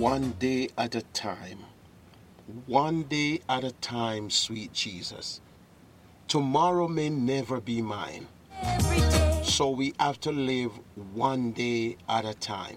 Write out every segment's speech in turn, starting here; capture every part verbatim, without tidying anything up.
one day at a time. One day at a time, sweet Jesus. Tomorrow may never be mine. So we have to live one day at a time.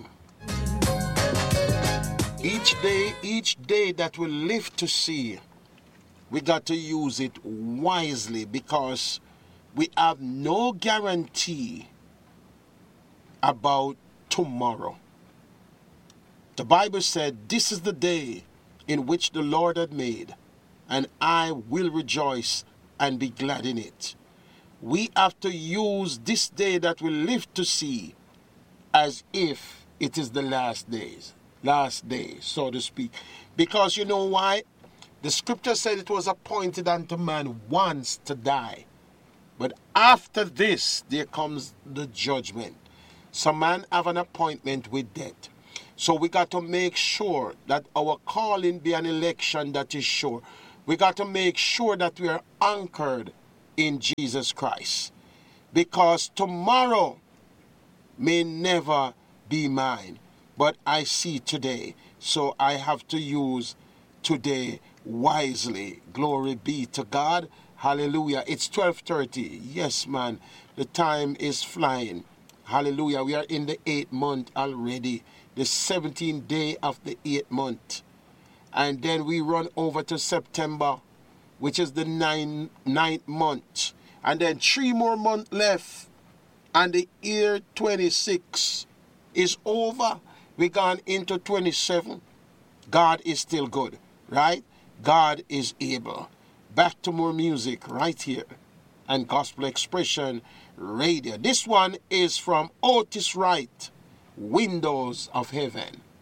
Each day, each day that we live to see, we got to use it wisely because we have no guarantee about tomorrow. The Bible said, "This is the day in which the Lord had made, and I will rejoice and be glad in it." We have to use this day that we live to see as if it is the last days, last day, so to speak. Because you know why? The scripture said it was appointed unto man once to die. But after this, there comes the judgment. So man have an appointment with death. So we got to make sure that our calling be an election that is sure. We got to make sure that we are anchored in Jesus Christ. Because tomorrow may never be mine. But I see today. So I have to use today wisely. Glory be to God. Hallelujah. It's twelve thirty. Yes, man. The time is flying. Hallelujah. We are in the eighth month already. The seventeenth day of the eighth month. And then we run over to September, which is the nine, ninth month. And then three more months left. And the year twenty-six is over. We're gone into twenty-seven. God is still good, right? God is able. Back to more music right here and Gospel Expression Radio. This one is from Otis Wright, Windows of Heaven.